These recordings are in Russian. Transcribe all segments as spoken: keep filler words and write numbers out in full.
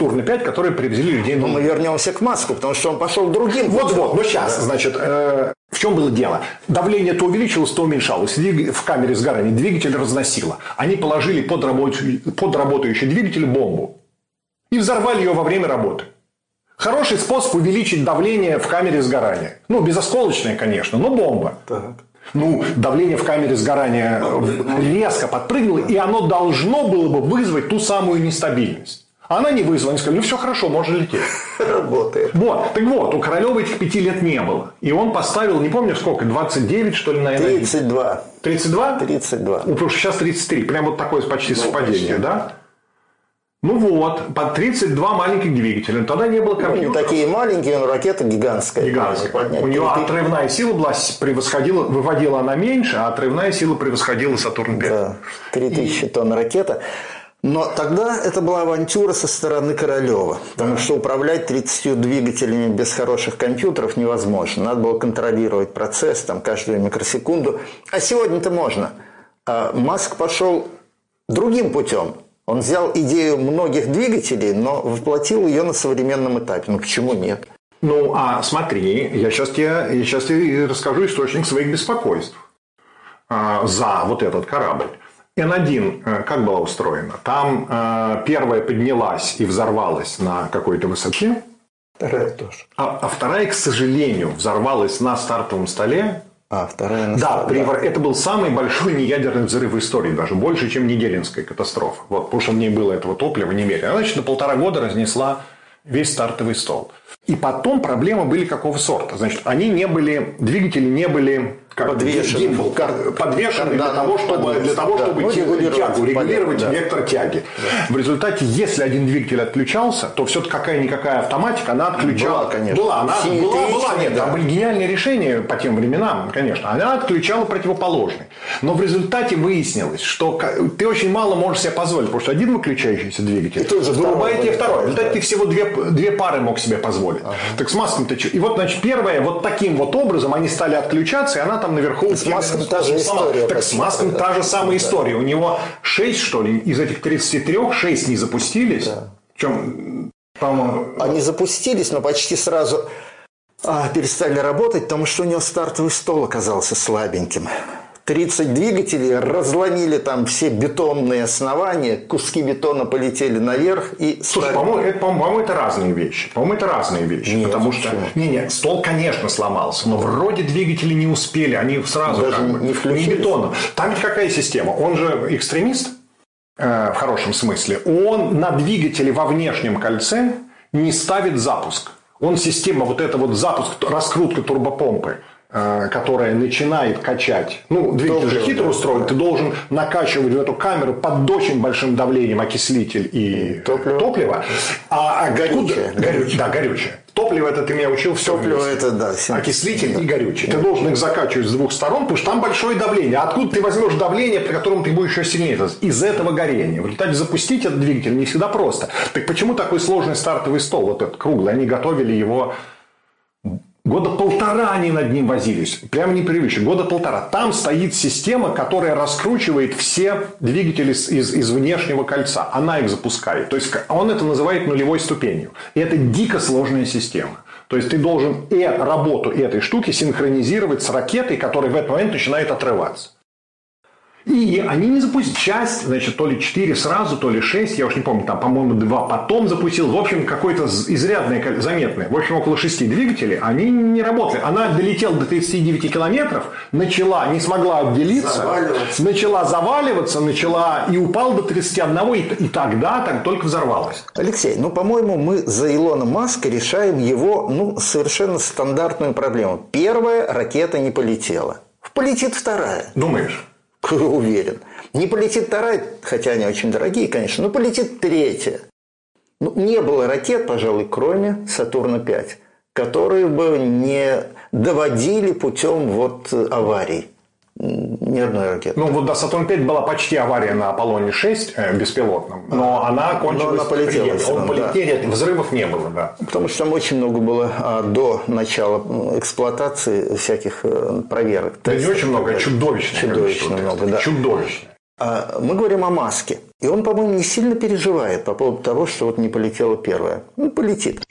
Сатурна пять, которые привезли людей. Но мы вернемся к Маску, потому что он пошел другим. Вот-вот, но сейчас, да. значит, э, в чем было дело? Давление то увеличилось, то уменьшалось. В камере сгорания двигатель разносило. Они положили под, рабочий, под работающий двигатель бомбу и взорвали ее во время работы. Хороший способ увеличить давление в камере сгорания. Ну, безосколочное, конечно, но бомба. Так. Ну, давление в камере сгорания резко подпрыгнуло, и оно должно было бы вызвать ту самую нестабильность. Она не вызвала, они сказали, ну все хорошо, можно лететь. Работает. Вот, так вот, у Королева этих пяти лет не было. И он поставил, не помню сколько, двадцать девять, что ли, наверное? тридцать два. тридцать два? тридцать два. Ну, потому что сейчас тридцать три. Прям вот такое почти ну, совпадение, почти. Да? Ну вот, под тридцать два маленьких двигателя. Тогда не было компьютера. Ну, не такие маленькие, но ракета гигантская. Гигантская. У нее отрывная сила была, превосходила, выводила она меньше, а отрывная сила превосходила Сатурн пять. Да, три тысячи И... тонн ракета. Но тогда это была авантюра со стороны Королева. Потому что управлять тридцатью двигателями без хороших компьютеров невозможно. Надо было контролировать процесс там, каждую микросекунду. А сегодня-то можно. А Маск пошел другим путем. Он взял идею многих двигателей, но воплотил ее на современном этапе. Ну, почему нет? Ну, а смотри, я сейчас тебе, я сейчас тебе расскажу источник своих беспокойств а, за вот этот корабль. Н один как была устроена? Там а, первая поднялась и взорвалась на какой-то высоте. Вторая тоже. А, а вторая, к сожалению, взорвалась на стартовом столе. А, вторая на Да, столе. Да, это был самый большой неядерный взрыв в истории, даже больше, чем Неделинская катастрофа. Вот, потому что в ней было этого топлива немерено. Она, значит, на полтора года разнесла весь стартовый стол. И потом проблемы были какого сорта? Значит, они не были, двигатели не были как подвешены, гимбл, подвешены для, того, чтобы, для того, да, чтобы ну, регулировать, тягу, регулировать да. вектор тяги. Да. В результате, если один двигатель отключался, то все-таки какая-никакая автоматика, она отключала. Была, конечно. Была, она была, была, нет, да. Там были гениальные решения по тем временам, конечно. Она отключала противоположный. Но в результате выяснилось, что ты очень мало можешь себе позволить, потому что один выключающийся двигатель вырубает тебе второй. В результате да. ты всего две, две пары мог себе позволить. Ага. Так с Маском-то... И вот, значит, первое, вот таким вот образом они стали отключаться, и она там наверху... С Маском та же история. Так с Маском да. та же самая да. история. У него шесть, что ли, из этих тридцати трёх, шесть не запустились. Да. В чем, по-моему... Они запустились, но почти сразу а, перестали работать, потому что у него стартовый стол оказался слабеньким. тридцать двигателей разломили там все бетонные основания, куски бетона полетели наверх и... Слушай, по-моему, это, по-моему, это разные вещи. По-моему, это разные вещи. Нет, потому что... Не, не, стол, конечно, сломался, но вроде двигатели не успели, они сразу даже как бы, не включились. Не бетоном. Там ведь какая система? Он же экстремист, э, в хорошем смысле. Он на двигателе во внешнем кольце не ставит запуск. Он система, вот это вот запуск, раскрутка турбопомпы, которая начинает качать. Ну, двигатель же хитро устроен. Ты должен накачивать в эту камеру под очень большим давлением окислитель и топливо. топливо. А, а горючее. горючее. Да, горючее. Топливо это ты меня учил все. Топливо это да. Окислитель да. и горючее. Да. Ты должен их закачивать с двух сторон, потому что там большое давление. А откуда ты возьмешь давление, при котором ты будешь еще сильнее? Из этого горения. В результате запустить этот двигатель не всегда просто. Так почему такой сложный стартовый стол, вот этот круглый? Они готовили его... Года полтора они над ним возились. Прямо непривычно. Года полтора. Там стоит система, которая раскручивает все двигатели из, из внешнего кольца. Она их запускает. То есть, он это называет нулевой ступенью. И это дико сложная система. То есть, ты должен и работу этой штуки синхронизировать с ракетой, которая в этот момент начинает отрываться. И они не запустили. Часть, значит, то ли четыре сразу, то ли шесть, я уж не помню, там, по-моему, два потом запустил. В общем, какое-то изрядное, заметное. В общем, около шести двигателей, они не работали. Она долетела до тридцати девяти километров, начала, не смогла отделиться, заваливаться. начала заваливаться, начала и упала до тридцати одного, и, и тогда так только взорвалась. Алексей, ну, по-моему, мы за Илона Маска решаем его, ну, совершенно стандартную проблему. Первая ракета не полетела. Полетит вторая. Думаешь? Уверен. Не полетит вторая, хотя они очень дорогие, конечно, но полетит третья. Ну, не было ракет, пожалуй, кроме Сатурна пять, которые бы не доводили путем вот аварий. Ни одной ракеты. Ну, вот да, Сатурн пять была почти авария на Аполлоне шесть э, беспилотном, но она кончилась. Но она полетела. Он полетел, да. Взрывов не было, да. Потому что там очень много было а, до начала эксплуатации всяких а, проверок. Да не очень много, а чудовищно. Чудовищно много, да. Чудовищно. А, мы говорим о Маске. И он, по-моему, не сильно переживает по поводу того, что вот не полетела первая. Ну, полетит.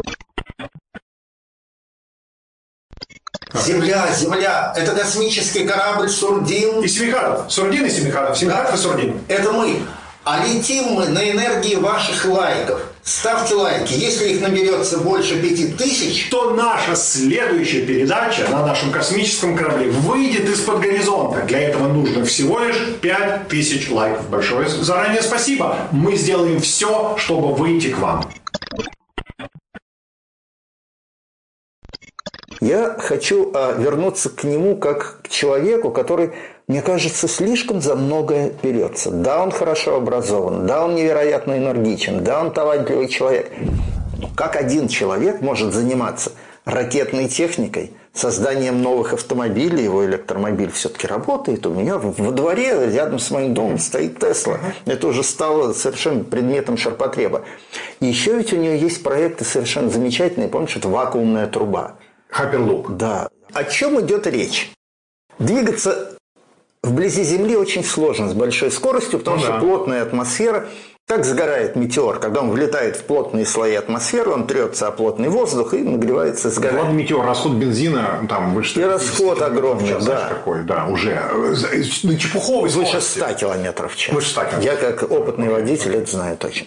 Земля, Земля, это космический корабль Сурдин. И Семикадов. Сурдин и Семикадов. Семикадов и Сурдин. Это мы. А летим мы на энергии ваших лайков. Ставьте лайки. Если их наберется больше пяти тысяч, то наша следующая передача на нашем космическом корабле выйдет из-под горизонта. Для этого нужно всего лишь пять тысяч лайков. Большое заранее спасибо. Мы сделаем все, чтобы выйти к вам. Я хочу а, вернуться к нему как к человеку, который, мне кажется, слишком за многое берется. Да, он хорошо образован, да, он невероятно энергичен, да, он талантливый человек. Но как один человек может заниматься ракетной техникой, созданием новых автомобилей, его электромобиль все-таки работает. У меня во дворе рядом с моим домом стоит Тесла. Это уже стало совершенно предметом ширпотреба. И еще ведь у нее есть проекты совершенно замечательные. Помнишь, это вакуумная труба. Hyperloop. Да. О чем идет речь? Двигаться вблизи Земли очень сложно с большой скоростью, потому ну, что да. плотная атмосфера. Так сгорает метеор. Когда он влетает в плотные слои атмосферы, он трется о плотный воздух и нагревается, сгорает. Ладно, метеор, расход бензина там выше... И расход огромный, час, да. Знаешь, какой, да, уже на чепуховой скорости. Выше ста километров в час. Выше ста километров. Я как опытный водитель это знаю точно.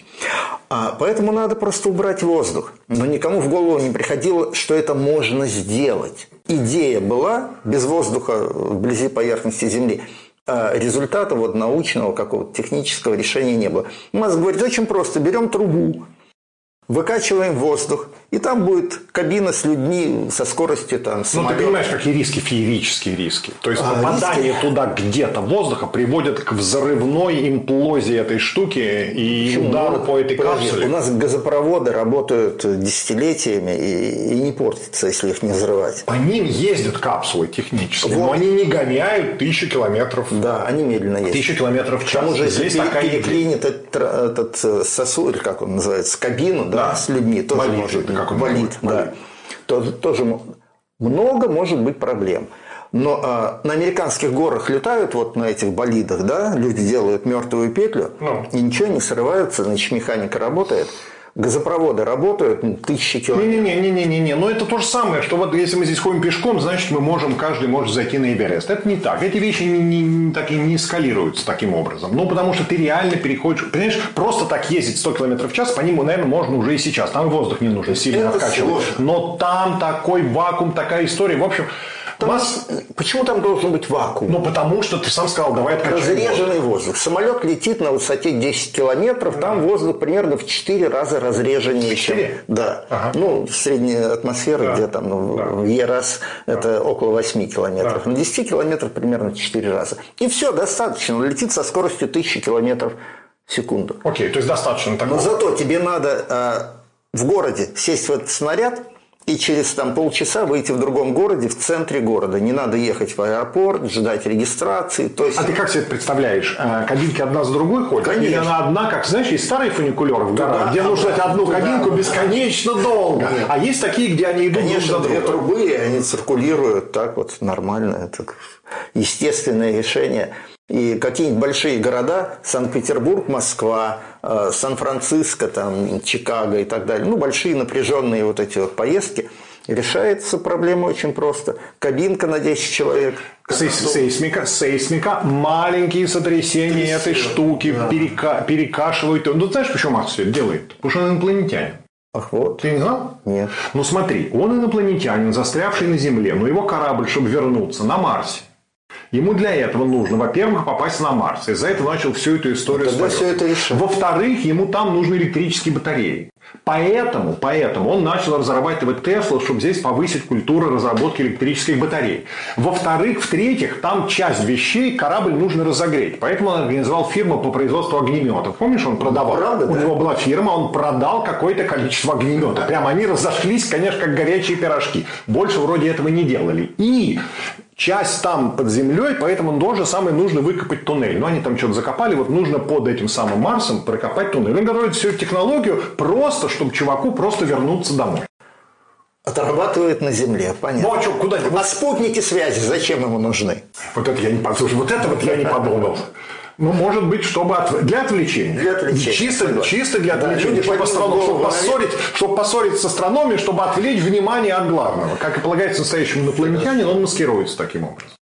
А, поэтому надо просто убрать воздух. Но никому в голову не приходило, что это можно сделать. Идея была без воздуха вблизи поверхности Земли. А результата вот научного какого-то технического решения не было. Маск говорит, очень просто. Берем трубу, выкачиваем воздух, и там будет кабина с людьми со скоростью там самолета. Ну, ты понимаешь, какие риски, феерические риски. То есть, а, попадание риски... туда где-то воздуха приводит к взрывной имплозии этой штуки и Почему? удару ну, по этой подожди, капсуле. У нас газопроводы работают десятилетиями и, и не портятся, если их не взрывать. По ним ездят капсулы технические, вот. но они не гоняют тысячу километров. Да, они медленно ездят. Тысячу километров в час. К тому же, если переклинит этот, этот сосуд, или как он называется, кабину, да, да. с людьми, тоже болит, может быть. Как он болит, да. То, тоже много может быть проблем. Но а, на американских горах летают вот на этих болидах, да, люди делают мертвую петлю, ну. и ничего не срываются, значит, механика работает. Газопроводы работают, ну, тысячи километров. Не-не-не-не-не-не. Но это то же самое, что вот если мы здесь ходим пешком, значит, мы можем, каждый может зайти на Эверест. Это не так. Эти вещи не, не, так и не эскалируются таким образом. Ну, потому что ты реально переходишь... Понимаешь, просто так ездить сто километров в час, по ним, наверное, можно уже и сейчас. Там воздух не нужно сильно откачивать. Но там такой вакуум, такая история. В общем... Нас... Почему там должен быть вакуум? Ну, потому что ты сам сказал, давай откачаем разреженный воздух. воздух. Самолет летит на высоте десять километров, там да. воздух примерно в четыре раза разреженнее. Чем... Да. Ага. Ну, средняя атмосфера, да. где там ну, да. в Е раз да. это около восьми километров. Да. На десяти километров примерно в четыре раза. И все, достаточно. Он летит со скоростью тысячи километров в секунду. Окей, то есть достаточно такого. Но зато тебе надо э, в городе сесть в этот снаряд, и через там, полчаса выйти в другом городе, в центре города. Не надо ехать в аэропорт, ждать регистрации. То есть... А ты как себе это представляешь? Кабинки одна за другой ходят? Конечно. Или она одна, как, знаешь, есть старые фуникулеры в горах, где нужно одну туда, кабинку туда. бесконечно долго. Нет. А есть такие, где они идут Конечно, друг за другом. Две трубы, и они циркулируют так вот нормально. Это естественное решение. И какие-нибудь большие города, Санкт-Петербург, Москва, Сан-Франциско, там, Чикаго и так далее, ну, большие напряженные вот эти вот поездки, решается проблема очень просто. Кабинка на десять человек. Сейсмика, сейсмика, маленькие сотрясения и этой все. штуки да. перека, перекашивают. Ну, знаешь, почему Маск все это делает? Потому что он инопланетянин. Ах, вот. Ты не знал? Нет. Ну, смотри, он инопланетянин, застрявший на Земле, но его корабль, чтобы вернуться, на Марсе. Ему для этого нужно, во-первых, попасть на Марс. И за это начал всю эту историю. Тогда все это решил. Во-вторых, ему там нужны электрические батареи. Поэтому, поэтому он начал разрабатывать Теслу, чтобы здесь повысить культуру разработки электрических батарей. Во-вторых, в-третьих, там часть вещей корабль нужно разогреть. Поэтому он организовал фирму по производству огнеметов. Помнишь, он продавал? Правда, У да? него была фирма, он продал какое-то количество огнеметов. Прямо они разошлись, конечно, как горячие пирожки. Больше вроде этого не делали. И... часть там под землей, поэтому тоже самое нужно выкопать туннель. Но они там что-то закопали, вот нужно под этим самым Марсом прокопать туннель. Он готовит всю технологию просто, чтобы чуваку просто вернуться домой. Отрабатывает на Земле, понятно. Ну а что, куда? А спутники связи зачем ему нужны? Вот это я не подумал. Слушай, вот это вот я не подумал. Ну, может быть, чтобы от... для отвлечения. Для отвлечения. Чисто, чисто для Да, отвлечения. люди Чтобы, поднимут астроном- голову чтобы, наверх. поссорить, чтобы поссорить с астрономией, чтобы отвлечь внимание от главного. Как и полагается настоящему инопланетянину, он маскируется таким образом.